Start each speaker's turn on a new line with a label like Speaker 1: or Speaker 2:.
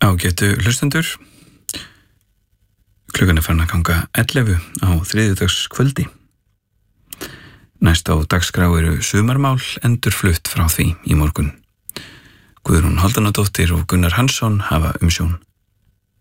Speaker 1: Ágætu hlustendur, klukkan farin að ganga 11 á þriðjudagskvöldi. Næst á dagskrá eru sumarmál endurflutt frá því í morgun. Guðrún Halldórsdóttir og Gunnar Hansson hafa umsjón.